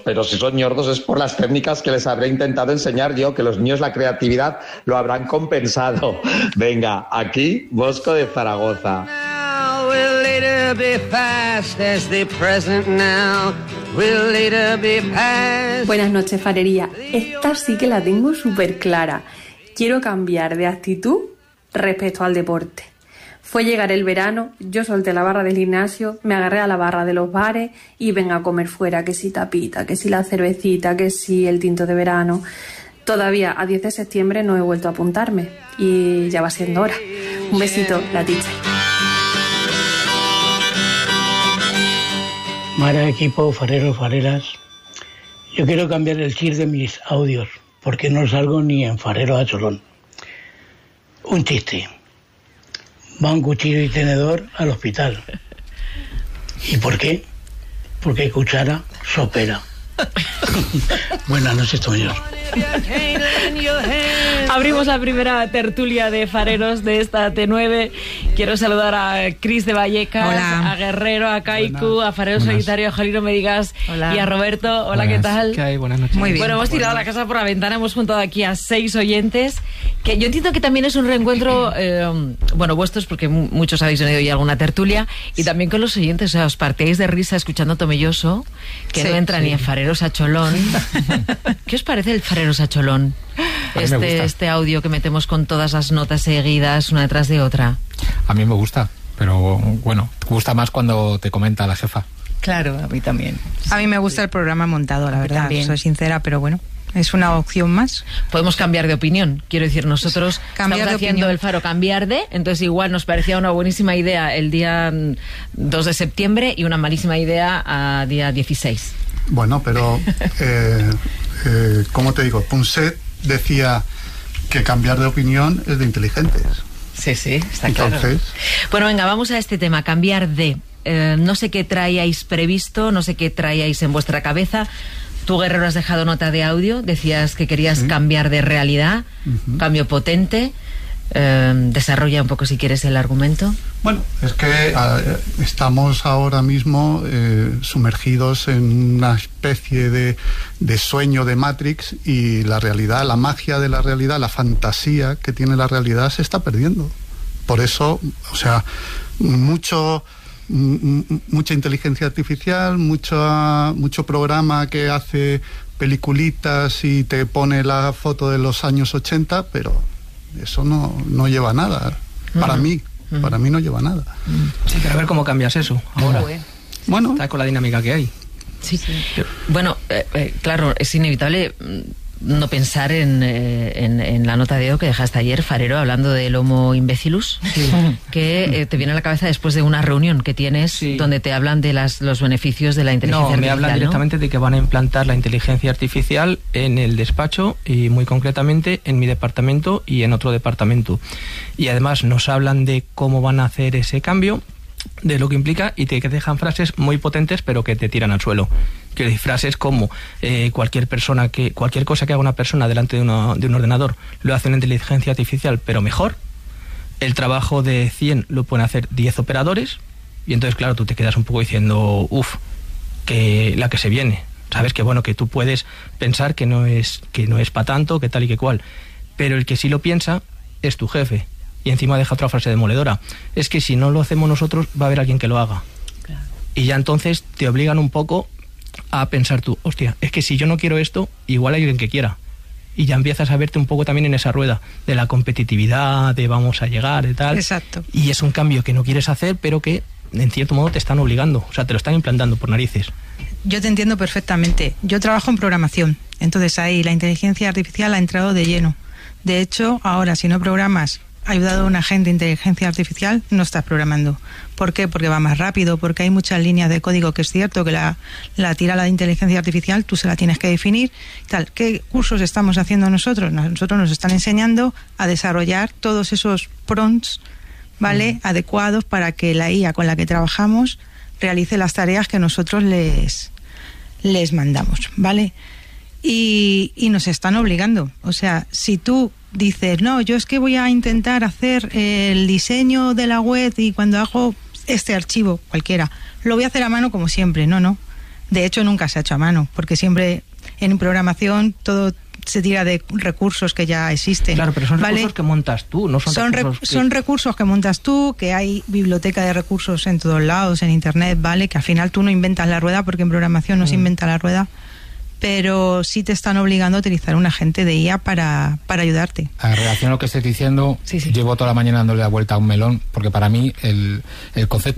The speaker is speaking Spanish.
pero si son ñordos es por las técnicas que les habré intentado enseñar yo, que los niños la creatividad lo habrán compensado. Venga, aquí Bosco de Zaragoza. Buenas noches, farería. Esta sí que la tengo súper clara. Quiero cambiar de actitud respecto al deporte. Fue llegar el verano, yo solté la barra del gimnasio, me agarré a la barra de los bares y venga a comer fuera, que si tapita, que si la cervecita, que si el tinto de verano. Todavía a 10 de septiembre no he vuelto a apuntarme y ya va siendo hora. Un besito, la ticha. Mara, equipo, fareros, fareras. Yo quiero cambiar el chip de mis audios porque no salgo ni en farero a cholón. Un chiste. Va un cuchillo y tenedor al hospital. ¿Y por qué? Porque cuchara sopera. Buenas noches, Toños. Abrimos la primera tertulia de fareros de esta T9. Quiero saludar a Cris de Vallecas, hola. A Guerrero, a Kaiku, a Farero Solitario, a Jalino Medigas y a Roberto. Hola, ¿qué tal? ¿Qué hay? Buenas noches. Muy bien. Bueno, hemos tirado la casa por la ventana, hemos juntado aquí a 6 oyentes, que yo entiendo que también es un reencuentro, bueno, vuestros, porque muchos habéis venido ya a alguna tertulia, y también con los oyentes, o sea, os partíais de risa escuchando a Tomelloso, que no entra ni en fareros a cholón. ¿Qué os parece el fareros a cholón? Este audio que metemos con todas las notas seguidas, una detrás de otra. A mí me gusta, pero bueno, te gusta más cuando te comenta la jefa. Claro, a mí también. A mí me gusta el programa montado, la verdad, soy sincera, pero bueno, es una opción más. Podemos cambiar de opinión, quiero decir, nosotros cambiar estamos haciendo el Faro cambiar de, entonces igual nos parecía una buenísima idea el día 2 de septiembre y una malísima idea a día 16. Bueno, pero ¿cómo te digo? Punset decía que cambiar de opinión es de inteligentes. Sí, está Entonces, claro. Bueno, venga, vamos a este tema, cambiar de. No sé qué traíais previsto, no sé qué traíais en vuestra cabeza. Tú, Guerrero, has dejado nota de audio, decías que querías cambiar de realidad, cambio potente. Desarrolla un poco, si quieres, el argumento. Bueno, es que estamos ahora mismo sumergidos en una especie de sueño de Matrix, y la realidad, la magia de la realidad, la fantasía que tiene la realidad se está perdiendo. Por eso, o sea, mucha inteligencia artificial, mucho programa que hace peliculitas y te pone la foto de los años 80, pero eso no lleva a nada. Para mí no lleva a nada. Sí, pero a ver cómo cambias eso ahora. Bueno, está con la dinámica que hay. Sí. Bueno, claro, es inevitable no pensar en la nota de audio que dejaste ayer, Farero, hablando del Homo imbécilus, que te viene a la cabeza después de una reunión que tienes donde te hablan de los beneficios de la inteligencia artificial. No, me hablan directamente de que van a implantar la inteligencia artificial en el despacho y muy concretamente en mi departamento y en otro departamento. Y además nos hablan de cómo van a hacer ese cambio, de lo que implica, y te dejan frases muy potentes pero que te tiran al suelo. Quiero decir, frases como cualquier cosa que haga una persona delante de un ordenador lo hace una inteligencia artificial pero mejor. El trabajo de 100 lo pueden hacer 10 operadores, y entonces claro, tú te quedas un poco diciendo que la que se viene, sabes, que bueno, que tú puedes pensar que no es para tanto, que tal y que cual, pero el que sí lo piensa es tu jefe. Y encima deja otra frase demoledora: es que si no lo hacemos nosotros va a haber alguien que lo haga. Claro. Y ya entonces te obligan un poco a pensar tú, hostia, es que si yo no quiero esto, igual hay alguien que quiera. Y ya empiezas a verte un poco también en esa rueda de la competitividad, de vamos a llegar y tal. Exacto. Y es un cambio que no quieres hacer, pero que en cierto modo te están obligando, o sea, te lo están implantando por narices. Yo te entiendo perfectamente. Yo trabajo en programación, entonces ahí la inteligencia artificial ha entrado de lleno. De hecho, ahora si no programas ayudado a un agente de inteligencia artificial, no estás programando. ¿Por qué? Porque va más rápido, porque hay muchas líneas de código que es cierto que la tira la inteligencia artificial, tú se la tienes que definir. Tal. ¿Qué cursos estamos haciendo nosotros? Nosotros nos están enseñando a desarrollar todos esos prompts, ¿vale? Adecuados para que la IA con la que trabajamos realice las tareas que nosotros les mandamos, ¿vale? Y nos están obligando. O sea, si tú dices, no, yo es que voy a intentar hacer el diseño de la web y cuando hago este archivo cualquiera, lo voy a hacer a mano como siempre. No De hecho, nunca se ha hecho a mano, porque siempre en programación todo se tira de recursos que ya existen. Claro, pero son recursos que montas tú, no son recursos que montas tú, que hay biblioteca de recursos en todos lados, en internet, ¿vale? Que al final tú no inventas la rueda, porque en programación no se inventa la rueda, pero sí te están obligando a utilizar un agente de IA para ayudarte. En relación a lo que estés diciendo, llevo toda la mañana dándole la vuelta a un melón, porque para mí el concepto